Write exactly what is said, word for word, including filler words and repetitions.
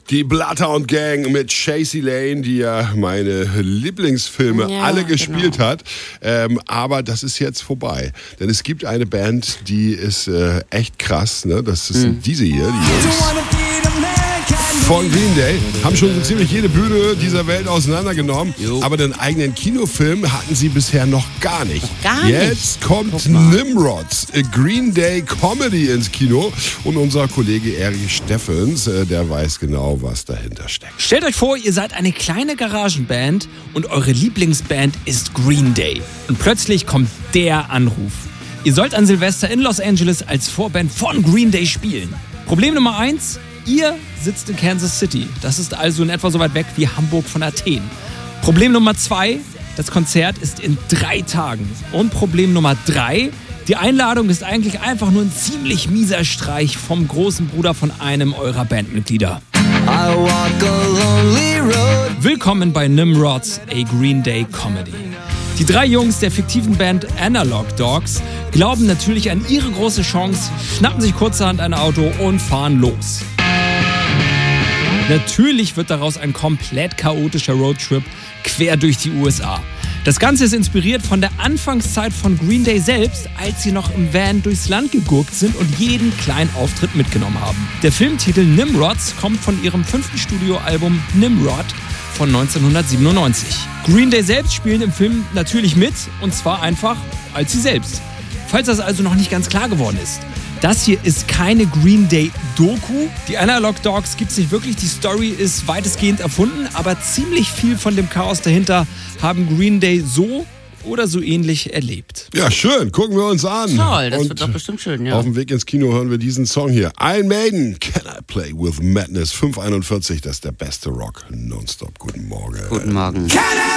Die Bloodhound Gang mit Chasey Lane, die ja meine Lieblingsfilme Ja, alle gespielt genau. hat. Ähm, aber das ist jetzt vorbei. Denn es gibt eine Band, die ist äh, echt krass. Ne? Das sind mhm. diese hier, die Jungs von Green Day. Haben schon so ziemlich jede Bühne dieser Welt auseinandergenommen. Jo. Aber den eigenen Kinofilm hatten sie bisher noch gar nicht. Gar nicht. Jetzt kommt Nimrods, a Green Day Comedy ins Kino. Und unser Kollege Erich Steffens, äh, der weiß genau, was dahinter steckt. Stellt euch vor, ihr seid eine kleine Garagenband und eure Lieblingsband ist Green Day. Und plötzlich kommt der Anruf. Ihr sollt an Silvester in Los Angeles als Vorband von Green Day spielen. Problem Nummer eins, ihr sitzt in Kansas City. Das ist also in etwa so weit weg wie Hamburg von Athen. Problem Nummer zwei, das Konzert ist in drei Tagen. Und Problem Nummer drei, die Einladung ist eigentlich einfach nur ein ziemlich mieser Streich vom großen Bruder von einem eurer Bandmitglieder. I walk a lonely road. Willkommen bei Nimrods, a Green Day Comedy. Die drei Jungs der fiktiven Band Analog Dogs glauben natürlich an ihre große Chance, schnappen sich kurzerhand ein Auto und fahren los. Natürlich wird daraus ein komplett chaotischer Roadtrip quer durch die U S A. Das Ganze ist inspiriert von der Anfangszeit von Green Day selbst, als sie noch im Van durchs Land gegurkt sind und jeden kleinen Auftritt mitgenommen haben. Der Filmtitel Nimrods kommt von ihrem fünften Studioalbum Nimrod von neunzehnhundertsiebenundneunzig. Green Day selbst spielen im Film natürlich mit, und zwar einfach als sie selbst. Falls das also noch nicht ganz klar geworden ist. Das hier ist keine Green Day-Doku. Die Analog Dogs gibt es nicht wirklich. Die Story ist weitestgehend erfunden, aber ziemlich viel von dem Chaos dahinter haben Green Day so oder so ähnlich erlebt. Ja, schön. Gucken wir uns an. Toll, das Und wird doch bestimmt schön, ja. Auf dem Weg ins Kino hören wir diesen Song hier. Iron Maiden, Can I Play With Madness? fünf einundvierzig, das ist der beste Rock nonstop. Guten Morgen. Guten Morgen.